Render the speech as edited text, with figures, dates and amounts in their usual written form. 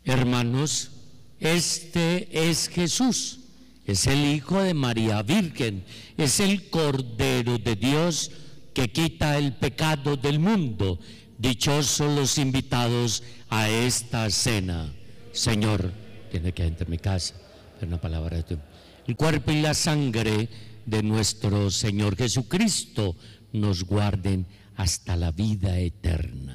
Hermanos, este es Jesús, es el Hijo de María Virgen, es el Cordero de Dios que quita el pecado del mundo. Dichosos los invitados a esta cena. Señor, tiene que entrar en mi casa, pero una palabra de tu. El cuerpo y la sangre de nuestro Señor Jesucristo nos guarden hasta la vida eterna.